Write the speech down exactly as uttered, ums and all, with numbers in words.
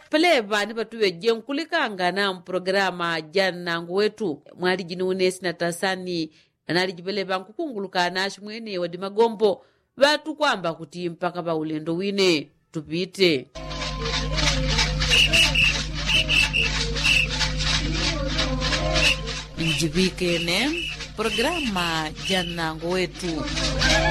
palepa ni patuwe jenkulikanga na mprograma janangu wetu mwali jinuunesi na tasani anali jipelepa nkukunguluka na ashimwene wadi magombo vatu kwamba kuti mpaka pa ulendo wine tupite njibike ne programa janangu wetu